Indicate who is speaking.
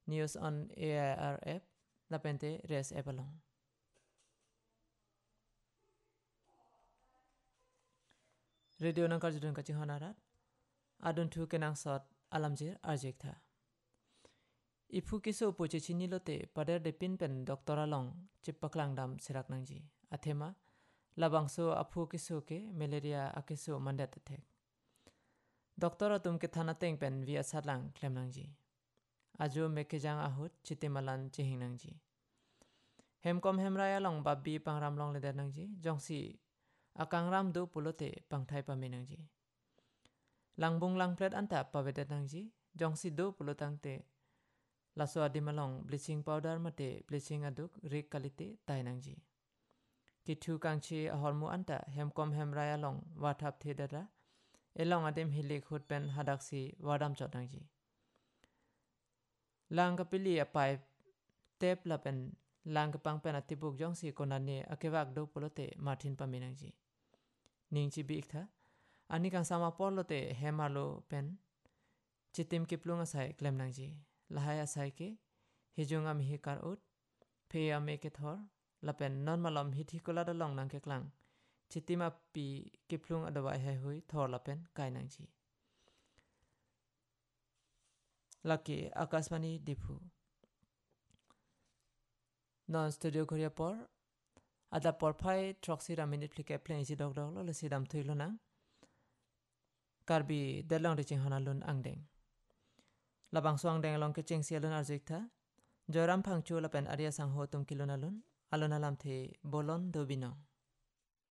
Speaker 1: news on AIR app lapente res app along radio nang karjudun kaching hanarat adun thu kenang sot alamjir arjek tha ipu kiso poche chini lote pader de pin pen doktora long chipaklang dam sirak nangji athema labangso apu kiso ke malaria akiso mandat thek doktora tum ke thana teng pen vi asatlang klem nangji ajo mekejang ahut chitemalan chehing nangji hemkom hemraya long babbi pangram long le nangji jongsi akangram do pulote pangthai pami nangji langbung langplet anta pavedat nangji jongsi do pulotangte laso adimalong bleaching powder mate bleaching aduk rik kalite tai nangji kithu kangchi ahormu anta hemkom hemraya long wathap thedara elong adem hilik hutpen hadaksi wadam chotangji langkapili apai tep lapen langkapang pen atibuk jongsi konane akewak do pulote martin paminangji ningchi biktha ani kang sama porlote hemalo pen chitim kiplung asai klem nangji lahaya sai ke hijunga mihi kar ut phe ame ke thor lapen normalom hithikola dalong nang ke klang chitima pi kiplung adawai hai hui thor lapen kai nangji laki akasmani dipu non studio korea por ada por phai troxy ra minute flike play ji dog dog lo sidam thuilo na karbi delong de ching hanalun angdeng labang swang deng long ke ching sialun arjik tha joram phangchu lapen aria sang ho tum kilonalun alon alam the bolon dobino